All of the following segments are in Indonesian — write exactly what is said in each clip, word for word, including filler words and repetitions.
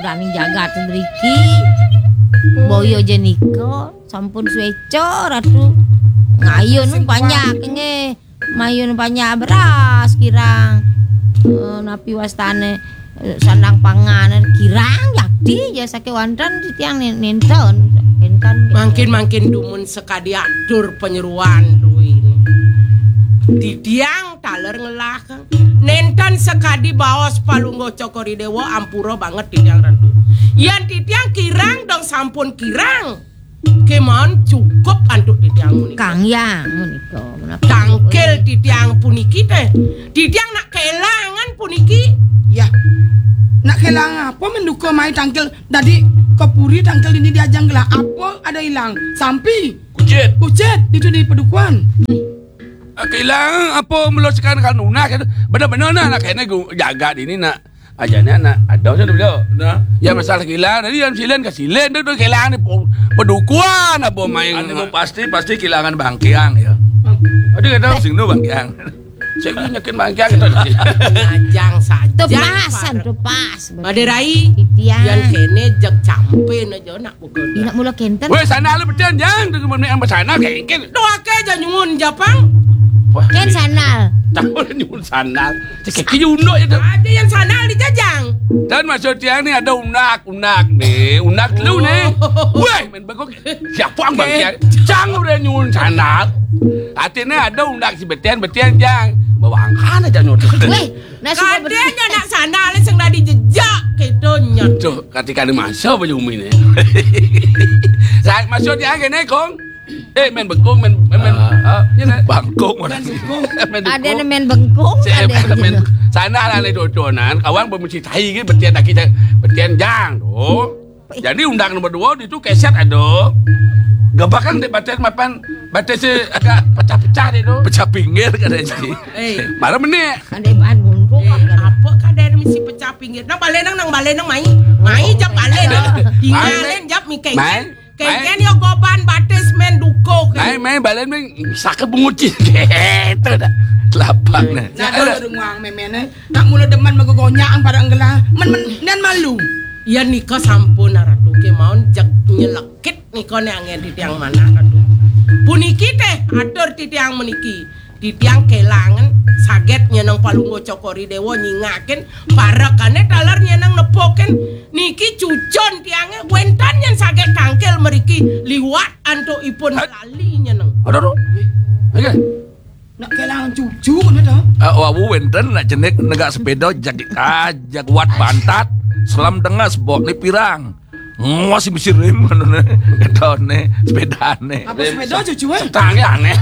rani jagat mriki. Boyo jenika sampun suweco ratu. Ngayun banyak nge. Mayun banyak beras kirang. Uh, napi wastane uh, sandang pangan kirang yakti ya sake wonten titiang nenten. Makin-makin dumun sekadi atur penyeruan duin. Titiang taler ngelakang. Nenten sekadi baos palunggo cokori dewa ampuro banget titiang rantu. Yan titiang kirang dong sampun kirang. Kemon cukup antuk titiang munika. Kang yang munika. Tangkel titiang puniki teh. Titiang nak kelangan puniki. Ya. Nak kelangan apa menduka mai tangkel tadi kepuri tangkel ini diajang gelah apa ada hilang sampi kucet kucet itu di pedukuan. Kehilangan apa meloskan kan lunak benar-benar nak kena jaga ini nak ajanya nak ada saja beliau nah ya masalah kehilangan tadi yang silen ke silen tu kehilangan pedukuan apa main anu pasti pasti kehilangan bangkiang ya ada kata sing nu bangkiang saya nyakin bangkiang itu ngajang saja tepasan tepas ade rai yang kene jak campe aja nak bukan nak mula kenten weh sana lu beten jang dengan yang sana kengken doake aja nyungun japang ken sanal tahu nyungun sandal cekek yundo itu ada yang sandal dijajang dan maksud tiang ni ada unak unak nih unak lu nih weh main bagok siapa ang bangkiang jang udah nyungun sandal artinya ada unak si betian betian jang bawa angkan aja nyungun weh kadenya nak sandal sing dah dijejak kedonya tuh ketika ada masa baju umi nih saya maksud tiang gini kong eh main bengkung main main bangkung ada main bengkung ada main sana lah le dodonan kawan bermencintai gitu betian dah kita betian jang tuh jadi undang nomor dua itu keset ada gabakan di batas mapan batas agak pecah-pecah itu pecah pinggir katanya eh mana meneh ada bahan muntuk apa kadang mesti pecah pinggir nang balen nang nang balen nang mai mai jap balen tinggalin jap mikeng kengken yo goban batis men duko main main balen main sake bungucin gitu dah lapak nah nah ada ruang memene tak mula deman megogonyaan pada enggelah men men nan malu ya nika sampun ratu ke maun jak nyelekit nika ne angen di tiang mana ratu puniki teh atur di tiang meniki di tiang kelangan saget nyenang palunggo cokori dewa nyingaken parakane talar nyenang nepoken niki cucon tiangnya wentan yang saget tangkel meriki liwat anto ipun lali nyenang aduh oke nak kelangan cucu kan dah wawu wenten nak jenek negak sepeda jadi ajak wat pantat selam tengah sebok ni pirang masih mesti rem mana nih sepeda nih apa sepeda cucu eh tangnya aneh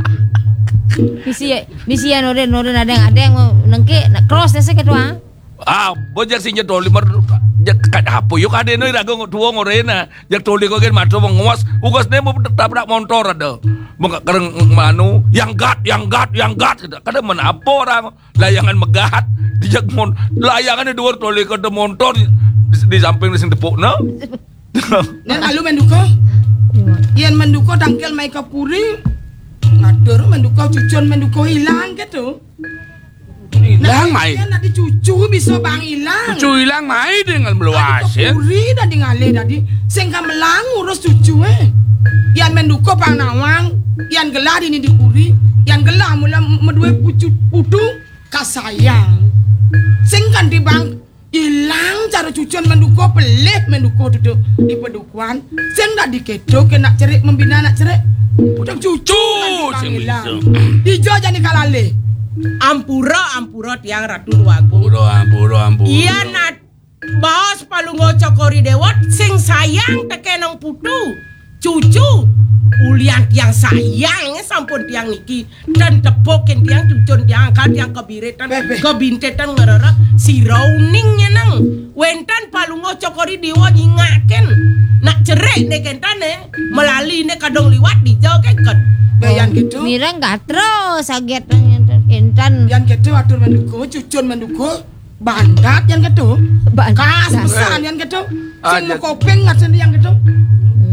misi misi ya noren noren ada yang ada yang mau nengke nak cross desa kedua ah bojak sih nyetor lima jak kat apa yuk ada nih ragu dua ngorena jak toli kau kan macam ngawas ugas nih mau tabrak motor ada mau kereng manu yang gat yang gat yang gat kadang mana apa orang layangan megat dijak mon layangan dua toli kau ada motor di, di samping di sini tepuk no dan alu menduko ian menduko tangkel mai kapuri ngatur menduko cucun menduko hilang gitu hilang mai nak dicucu bisa bang hilang cucu hilang mai dengan meluas ya kapuri dah dingale tadi sehingga melang urus cucu eh ian menduko pang nawang ian gelah ini dipuri ian gelah mula medue pucu putu kasayang sehingga di bang hilang cara cucun menduko pelih menduko duduk di pedukuan sehingga dikedo kena cerik membina nak cerik Budang cucu sing hilang. Ijo jani kalale. Ampura ampura tiang ratu wagu. Ampura ampura ampura. Iya nat baos palunggo cokori dewot sing sayang tekenong putu. Cucu ulian tiang sayang sampun tiang niki dan tepokin tiang cucun tiang angkat tiang kebiretan kebintetan ngerera si rauningnya nang wentan palungo cokori dewa nyingaken nak cerai ne kentane melalui ne kadong liwat di jauh keket bayan gitu mira nggak terus saget entan yang gitu atur menduko cucun menduko bandat yang gitu kas pesan yang gitu sing kopeng ngasen yang gitu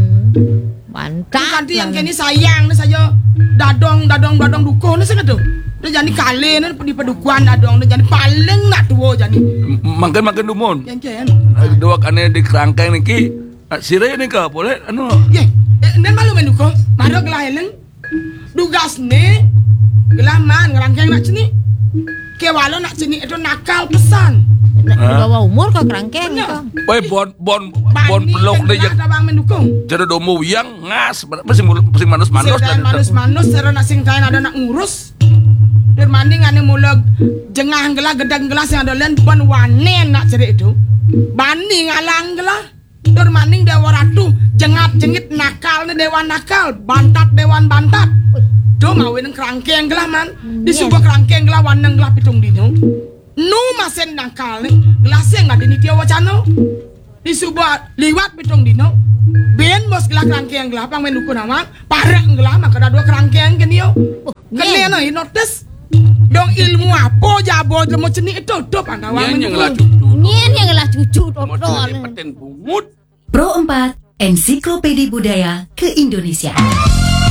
mantap ganti yang kini sayang nih saya dadong dadong dadong duko nih sing gitu Dia jadi kali ni di pedukuan adong dia jadi paling nak tua jadi. Makan makan dumun. Yang kian. Dua kane di kerangkeng niki. Sire ni ka boleh anu. Ye, nen malu menuko. Maro gelah eleng. Dugas ni gelah man kerangkeng nak cini. Ke walau nak cini itu nakal pesan. Di bawah umur kok kerangkeng kok. Woi bon bon bon pelok deh yang Bang mendukung. jadi domo yang ngas mesti mesti manus manus dan manus-manus sero nak sing tain ada nak ngurus. Dan manding ane mulai jengah gelah gedang gelas yang ada lain ban wanen nak ceri itu. Banding alang gelah. Dan manding dewa ratu jengat jengit nakal ni dewan nakal, bantat dewan bantat. Do mawin kerangkeng gelah man. Di sebuah kerangkeng gelah waneng gelah pitung dino. Nu masen nakal ni gelasnya nggak dini tiawa wacano. Di sebuah liwat pitung dino. Ben bos gelah kerangkeng gelah pang menuku nama parek gelah maka ada dua kerangkeng kenio. Kalian no notice. Dong ilmu apa jabo lemo ceni itu tuh pandawan. yang lah cucu. Nyen yang lah cucu dodol. Paten bungut. Pro empat Ensiklopedia Budaya ke-Indonesiaan.